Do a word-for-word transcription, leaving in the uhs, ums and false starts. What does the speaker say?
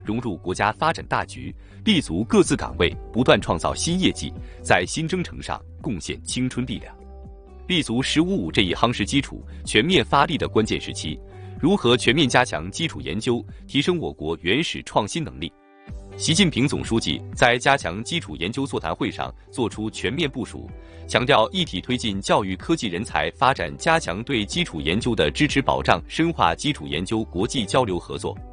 融入国家发展大局，立足各自岗位，不断创造新业绩，在新征程上贡献青春力量。立足“十五五”这一夯实基础、全面发力的关键时期，如何全面加强基础研究，提升我国原始创新能力？习近平总书记在加强基础研究座谈会上作出全面部署，强调一体推进教育科技人才发展，加强对基础研究的支持保障，深化基础研究国际交流合作。